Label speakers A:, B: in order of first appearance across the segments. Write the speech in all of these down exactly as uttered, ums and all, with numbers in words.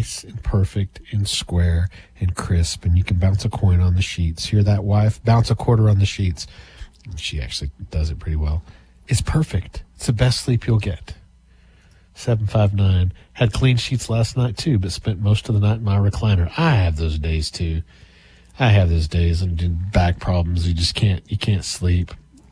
A: nice and perfect and square and crisp, and you can bounce a coin on the sheets. Hear that, wife? Bounce a quarter on the sheets. She actually does it pretty well. It's perfect. It's the best sleep you'll get. seven five nine. Had clean sheets last night, too, but spent most of the night in my recliner. I have those days, too. I have those days and back problems. You just can't, you can't sleep.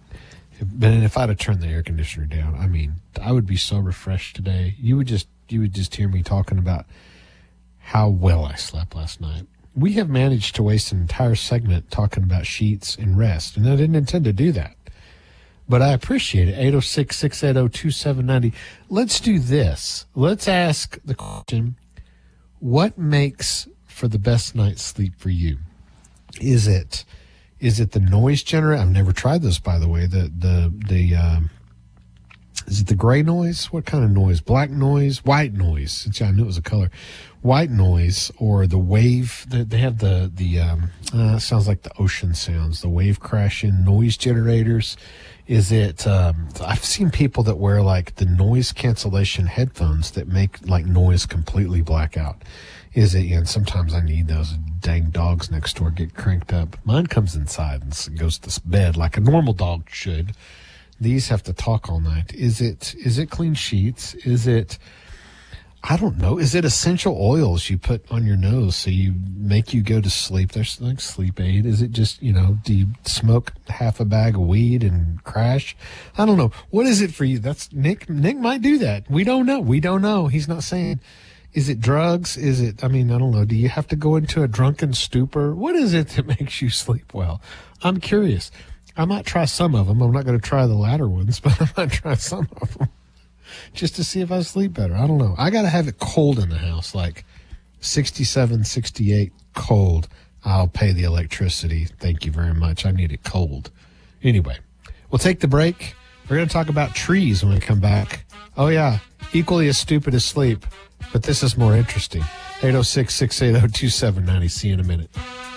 A: But if I'd have turned the air conditioner down, I mean, I would be so refreshed today. You would just, you would just hear me talking about how well I slept last night. We have managed to waste an entire segment talking about sheets and rest, and I didn't intend to do that. But I appreciate it. eight oh six, six eight oh, two seven nine oh. Let's do this. Let's ask the question, what makes for the best night's sleep for you? Is it is it the noise generator? I've never tried this, by the way. The the the um, is it the gray noise? What kind of noise? Black noise? White noise? I knew it was a color. White noise, or the wave. They have the the um, uh, sounds like the ocean sounds. The wave crashing noise generators. Is it? Um, I've seen people that wear like the noise cancellation headphones that make like noise completely black out. Is it? And sometimes I need those. Dang dogs next door get cranked up. Mine comes inside and goes to bed like a normal dog should. These have to talk all night. Is it? Is it clean sheets? Is it? I don't know. Is it essential oils you put on your nose so you make you go to sleep? There's like sleep aid. Is it just, you know, do you smoke half a bag of weed and crash? I don't know. What is it for you? That's Nick. Nick might do that. We don't know. We don't know. He's not saying. Is it drugs? Is it, I mean, I don't know. Do you have to go into a drunken stupor? What is it that makes you sleep well? I'm curious. I might try some of them. I'm not going to try the latter ones, but I might try some of them just to see if I sleep better. I don't know. I got to have it cold in the house, like sixty-seven, sixty-eight cold. I'll pay the electricity. Thank you very much. I need it cold. Anyway, we'll take the break. We're going to talk about trees when we come back. Oh, yeah. Equally as stupid as sleep. But this is more interesting. eight oh six, six eight oh, two seven nine oh. See you in a minute.